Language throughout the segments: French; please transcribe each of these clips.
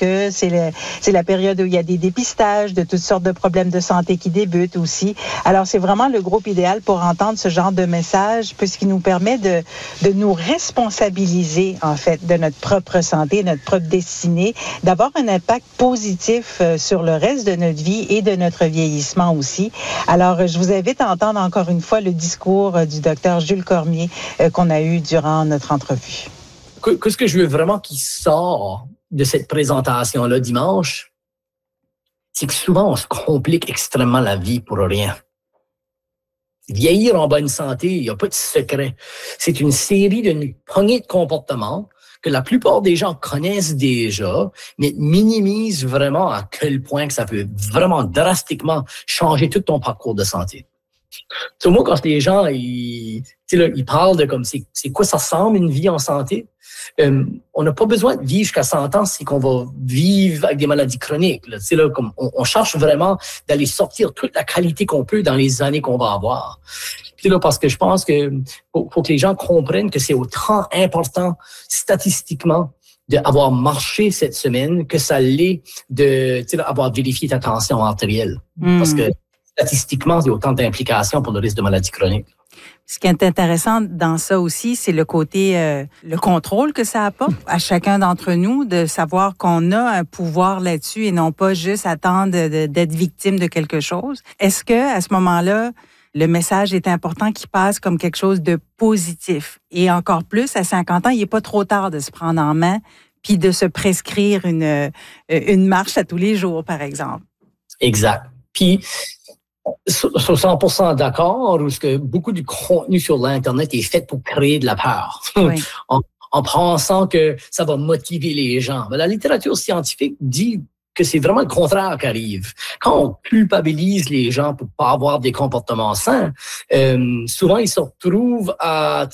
que c'est la période où il y a des dépistages de toutes sortes de problèmes de santé qui débutent aussi. Alors, c'est vraiment le groupe idéal pour entendre ce genre de message, puisqu'il nous permet de nous responsabiliser, en fait, de notre propre santé, notre propre destinée, d'avoir un impact positif sur le reste de notre vie et de notre vieillissement aussi. Alors, je vous invite à entendre encore une fois le discours du docteur Jules Cormier qu'on a eu durant notre entrevue. Qu'est-ce que je veux vraiment qui sort de cette présentation-là dimanche, c'est que souvent, on se complique extrêmement la vie pour rien. Vieillir en bonne santé, il n'y a pas de secret. C'est une série d'une poignée de comportements que la plupart des gens connaissent déjà, mais minimisent vraiment à quel point que ça peut vraiment drastiquement changer tout ton parcours de santé. Moi, quand les gens ils parlent de comme c'est quoi ça ressemble une vie en santé, on n'a pas besoin de vivre jusqu'à 100 ans, c'est qu'on va vivre avec des maladies chroniques. Là. Comme on cherche vraiment d'aller sortir toute la qualité qu'on peut dans les années qu'on va avoir. Puis là, parce que je pense que faut que les gens comprennent que c'est autant important statistiquement d'avoir marché cette semaine que ça l'est d'avoir vérifié ta tension artérielle. Parce que statistiquement, il y a autant d'implications pour le risque de maladie chronique. Ce qui est intéressant dans ça aussi, c'est le côté, le contrôle que ça apporte à chacun d'entre nous, de savoir qu'on a un pouvoir là-dessus et non pas juste attendre d'être victime de quelque chose. Est-ce que à ce moment-là, le message est important qu'il passe comme quelque chose de positif? Et encore plus, à 50 ans, il n'est pas trop tard de se prendre en main puis de se prescrire une marche à tous les jours, par exemple. Exact. Puis, sur 100% d'accord, parce que beaucoup du contenu sur l'Internet est fait pour créer de la peur, oui. en pensant que ça va motiver les gens. Mais la littérature scientifique dit que c'est vraiment le contraire qui arrive. Quand on culpabilise les gens pour pas avoir des comportements sains, souvent ils se retrouvent à,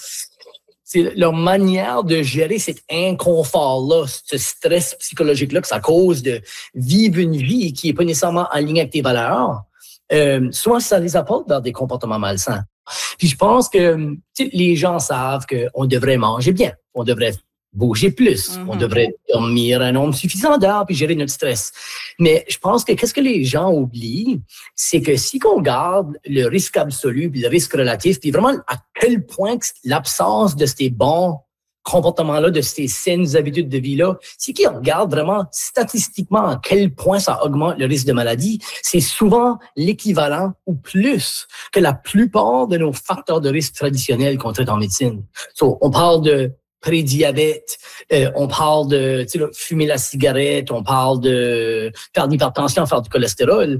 c'est leur manière de gérer cet inconfort-là, ce stress psychologique-là que ça cause de vivre une vie qui est pas nécessairement en ligne avec tes valeurs. Souvent, ça les apporte dans des comportements malsains. Puis je pense que les gens savent qu'on devrait manger bien, on devrait bouger plus, on devrait dormir un nombre suffisant d'heures puis gérer notre stress. Mais je pense que qu'est-ce que les gens oublient, c'est que si on garde le risque absolu puis le risque relatif, puis vraiment à quel point l'absence de ces bons comportements-là, de ces saines habitudes de vie-là, c'est qu'ils regardent vraiment statistiquement à quel point ça augmente le risque de maladie. C'est souvent l'équivalent ou plus que la plupart de nos facteurs de risque traditionnels qu'on traite en médecine. On parle de prédiabète, on parle de fumer la cigarette, on parle de faire de l'hypertension, faire du cholestérol.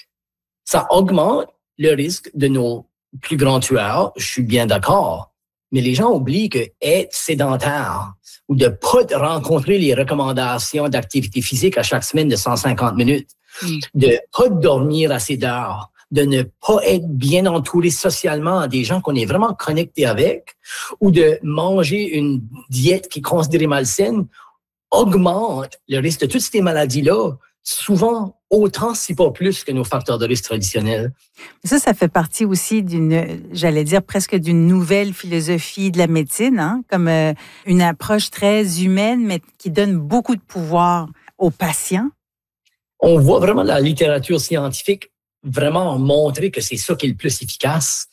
Ça augmente le risque de nos plus grands tueurs, je suis bien d'accord. Mais les gens oublient que être sédentaire ou de pas rencontrer les recommandations d'activité physique à chaque semaine de 150 minutes, de pas dormir assez d'heures, de ne pas être bien entouré socialement à des gens qu'on est vraiment connectés avec, ou de manger une diète qui est considérée malsaine, augmente le risque de toutes ces maladies-là, souvent autant, si pas plus, que nos facteurs de risque traditionnels. Ça fait partie aussi j'allais dire presque d'une nouvelle philosophie de la médecine, hein, comme une approche très humaine, mais qui donne beaucoup de pouvoir aux patients. On voit vraiment la littérature scientifique vraiment montrer que c'est ça qui est le plus efficace.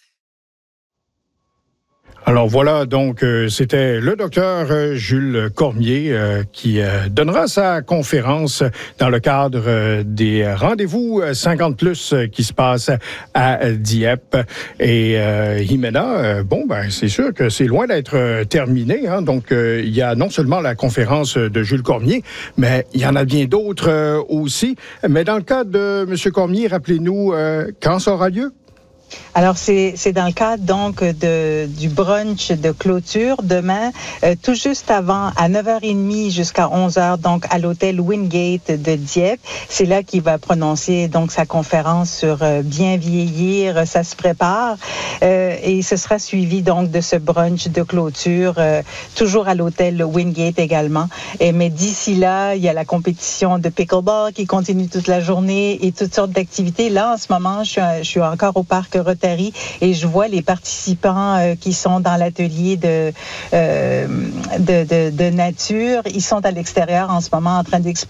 Alors voilà, donc c'était le docteur Jules Cormier qui donnera sa conférence dans le cadre des rendez-vous 50+ qui se passent à Dieppe. Et Jimena, c'est sûr que c'est loin d'être terminé. Hein, donc il y a non seulement la conférence de Jules Cormier, mais il y en a bien d'autres aussi. Mais dans le cas de M. Cormier, rappelez-nous quand ça aura lieu? Alors, c'est dans le cadre donc du brunch de clôture demain, tout juste avant, à 9h30 jusqu'à 11h, donc à l'hôtel Wingate de Dieppe. C'est là qu'il va prononcer donc sa conférence sur bien vieillir, ça se prépare. Et ce sera suivi donc de ce brunch de clôture, toujours à l'hôtel Wingate également. Mais d'ici là, il y a la compétition de pickleball qui continue toute la journée et toutes sortes d'activités. Là, en ce moment, je suis encore au parc Rotary et je vois les participants qui sont dans l'atelier de nature. Ils sont à l'extérieur en ce moment en train d'explorer